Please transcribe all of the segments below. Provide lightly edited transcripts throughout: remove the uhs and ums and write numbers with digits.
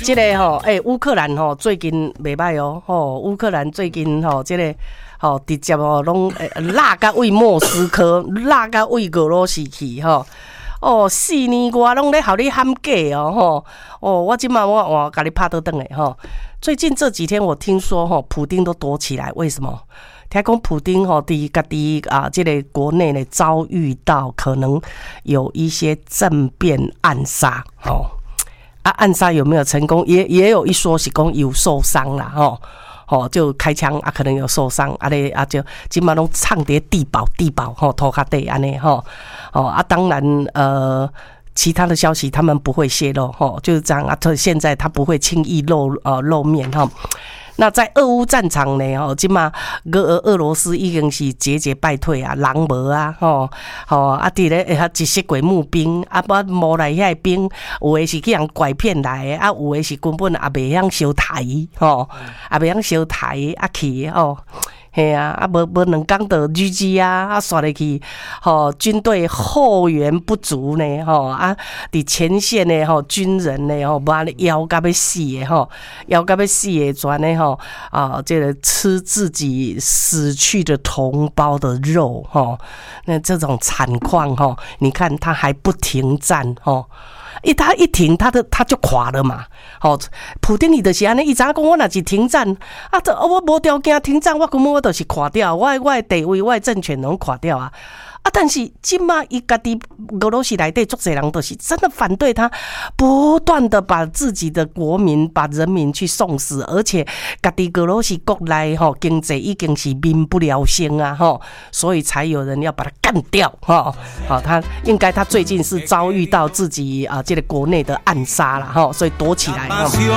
这个吼，乌克兰吼最近袂歹哦，吼，乌克兰最近吼，这个吼直接吼拢拉到为莫斯科，拉到为俄罗斯去吼。4年外拢咧互你喊假哦，吼，我今晚我甲你拍倒转诶吼。最近这几天我听说吼，普丁都躲起来，为什么？听讲普丁吼，家己这个国内呢遭遇到可能有一些政变暗杀，吼。暗杀有没有成功？也有一说是讲有受伤啦，吼，就开枪可能有受伤，就今嘛拢唱碟地堡吼，涂骹底安尼吼，当然其他的消息他们不会泄露吼，就是这样现在他不会轻易露面哈。那在俄乌战场呢，今嘛俄罗斯已经是节败退啊，人无啊，伫咧一些鬼募兵无来遐兵，有的是去人拐骗来的，有的是根本也袂晓烧台，也袂晓烧台去嘿啊，无2天就 GG 啊，刷入去，军队后援不足呢，伫前线呢，军人呢，无安尼枵到要死的枵到要死的全呢，这个吃自己死去的同胞的肉，那这种惨况，你看他还不停战，他一停，他就垮了嘛。普丁伊就是安尼，伊知影讲我若是停战，我无条件停战，我根本我就是垮掉，我的地位，我的政权拢垮掉啊。但是今嘛伊家己俄罗斯内底足侪人都是真的反对他，不断的把自己的国民、把人民去送死，而且家己俄罗斯国内经济已经是民不聊生啊，所以才有人要把他干掉他应该他最近是遭遇到自己这个国内的暗杀了所以躲起来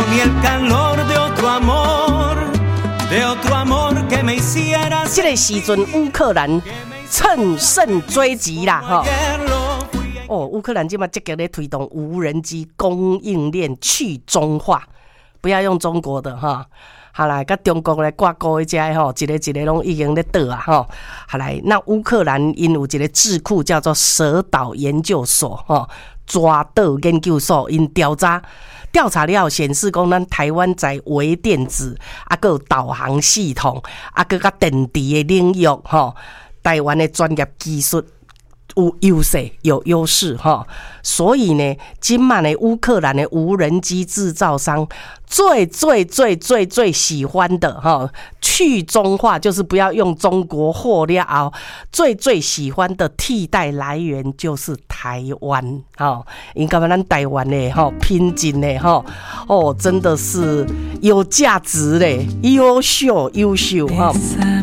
这个时阵乌克兰乘胜追击啦乌克兰现在积极在推动无人机供应链去中化，不要用中国的好来，跟中国来挂钩一家一个拢已经在倒啊好来，那乌克兰因有一个智库叫做蛇岛研究所抓岛研究所因调查了显示讲，咱台湾在微电子还有导航系统还有电池的领域台湾的专业技术有优势所以呢，今嘛呢乌克兰的无人机制造商最喜欢的去中化，就是不要用中国货了最喜欢的替代来源就是台湾因为咱台湾的拼劲的真的是有价值的优秀